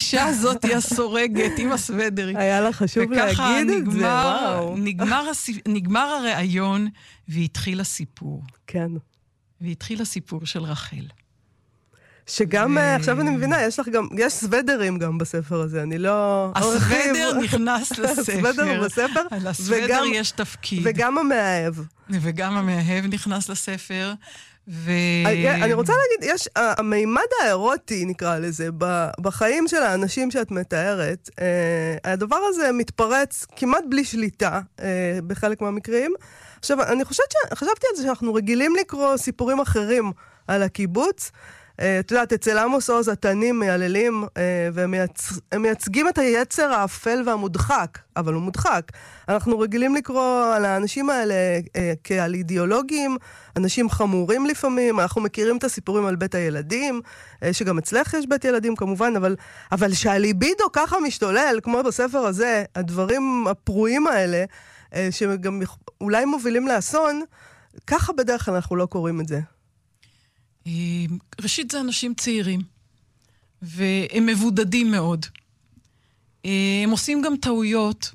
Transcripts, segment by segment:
האישה הזאת היא הסורגת, עם הסוודרי. היה לה חשוב להגיד את זה, וואו. נגמר הרעיון, והתחיל הסיפור. כן. והתחיל הסיפור של רחל. שגם, עכשיו אני מבינה, יש סוודרים גם בספר הזה, אני לא... הסוודר נכנס לספר. הסוודר בספר. על הסוודר יש תפקיד. וגם המאהב. וגם המאהב נכנס לספר. אני רוצה להגיד, יש המימד האירוטי, נקרא לזה, בחיים של האנשים שאת מתארת, הדבר הזה מתפרץ כמעט בלי שליטה בחלק מהמקרים. עכשיו, חשבתי על זה שאנחנו רגילים לקרוא סיפורים אחרים על הקיבוץ. את יודעת, אצל עמוס עוז התנים מייללים, והם מייצגים את היצר האפל והמודחק, אבל הוא מודחק. אנחנו רגילים לקרוא על האנשים האלה כעל אידיאולוגים, אנשים חמורים לפעמים, אנחנו מכירים את הסיפורים על בית הילדים, שגם אצלך יש בית ילדים כמובן, אבל שהליבידו ככה משתולל, כמו בספר הזה, הדברים הפרועים האלה, שגם אולי מובילים לאסון, ככה בדרך כלל אנחנו לא קוראים את זה. ראשית זה אנשים צעירים, והם מבודדים מאוד. הם עושים גם טעויות.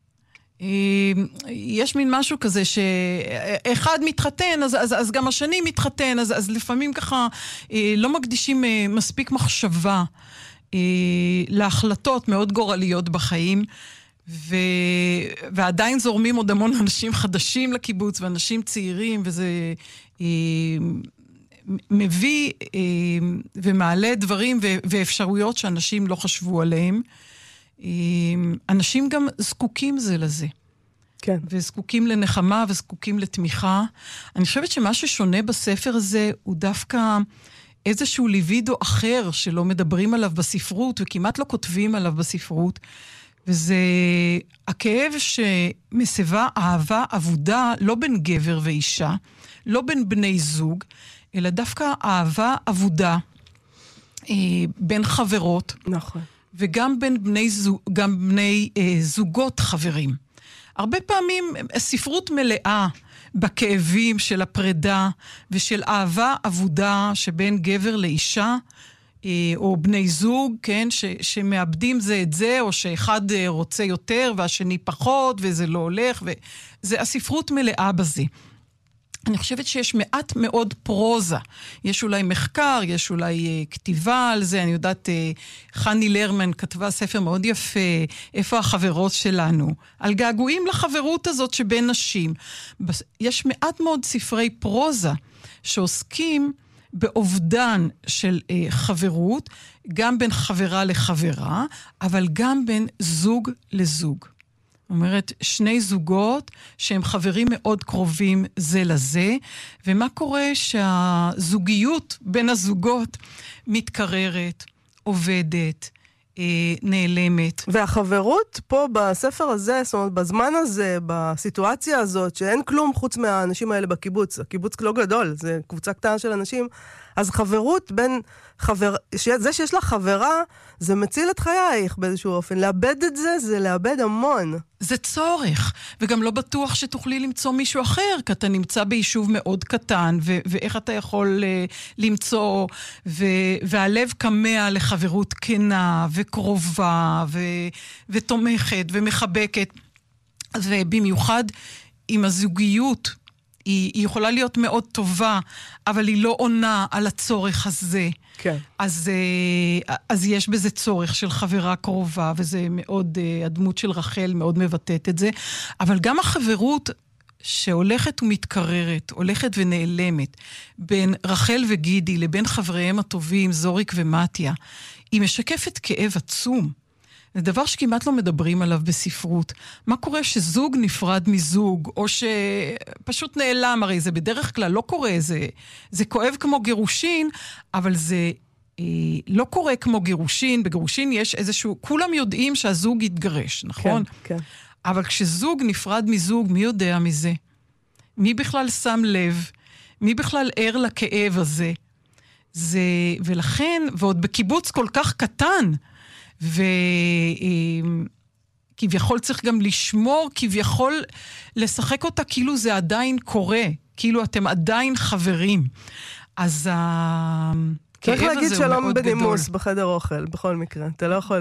יש מין משהו כזה שאחד מתחתן, אז גם השני מתחתן, אז לפעמים ככה לא מקדישים מספיק מחשבה להחלטות מאוד גורליות בחיים, ועדיין זורמים עוד המון אנשים חדשים לקיבוץ, ואנשים צעירים, וזה מביא ומעלה דברים ואפשרויות שאנשים לא חשבו עליהם. אנשים גם זקוקים זה לזה. כן. וזקוקים לנחמה וזקוקים לתמיכה. אני חושבת שמה ששונה בספר הזה הוא דווקא איזשהו ליבידו אחר שלא מדברים עליו בספרות וכמעט לא כותבים עליו בספרות. וזה הכאב שמסבה אהבה עבודה לא בין גבר ואישה, לא בין בני זוג, אלא דווקא אהבה עבודה בין חברות. נכון. וגם בין בני זוגות חברים. הרבה פעמים ספרות מלאה בכאבים של הפרידה ושל אהבה עבודה שבין גבר לאישה, או בני זוג, כן, שמאבדים זה את זה, או שאחד רוצה יותר והשני פחות, וזה לא הולך, וזה הספרות מלאה בזה. אני חושבת שיש מעט מאוד פרוזה. יש אולי מחקר, יש אולי כתיבה על זה. אני יודעת, חני לרמן כתבה ספר מאוד יפה, איפה החברות שלנו? על געגועים לחברות הזאת שבין נשים. יש מעט מאוד ספרי פרוזה שעוסקים באובדן של חברות, גם בין חברה לחברה, אבל גם בין זוג לזוג. זאת אומרת, שני זוגות שהם חברים מאוד קרובים זה לזה, ומה קורה שהזוגיות בין הזוגות מתקררת, עובדת, נעלמת. והחברות פה בספר הזה, זאת אומרת, בזמן הזה, בסיטואציה הזאת, שאין כלום חוץ מהאנשים האלה בקיבוץ, הקיבוץ לא גדול, זה קבוצה קטנה של אנשים, אז חברות בין זה שיש לה חברה, זה מציל את חייך באיזשהו אופן. לאבד את זה, זה לאבד המון. זה צורך, וגם לא בטוח שתוכלי למצוא מישהו אחר, כי אתה נמצא ביישוב מאוד קטן, ואיך אתה יכול למצוא, והלב קמע לחברות כנה, וקרובה, ותומכת, ומחבקת. ובמיוחד עם הזוגיות, היא יכולה להיות מאוד טובה, אבל היא לא עונה על הצורך הזה. כן. אז יש בזה צורך של חברה קרובה, וזה מאוד, הדמות של רחל מאוד מבטאת את זה. אבל גם החברות שהולכת ומתקררת, הולכת ונעלמת, בין רחל וגידי לבין חבריהם הטובים, זוריק ומתיה, היא משקפת כאב עצום. זה דבר שכמעט לא מדברים עליו בספרות. מה קורה שזוג נפרד מזוג, או שפשוט נעלם, הרי זה בדרך כלל לא קורה, זה כואב כמו גירושין, אבל זה לא קורה כמו גירושין. בגירושין יש איזשהו, כולם יודעים שהזוג יתגרש, נכון? כן, כן. אבל כשזוג נפרד מזוג, מי יודע מזה? מי בכלל שם לב? מי בכלל ער לכאב הזה? ולכן, ועוד בקיבוץ כל כך קטן, וכביכול צריך גם לשמור, כביכול לשחק אותה כאילו זה עדיין קורה, כאילו אתם עדיין חברים. אז צריך להגיד שלום בנימוס בחדר אוכל, בכל מקרה. אתה לא יכול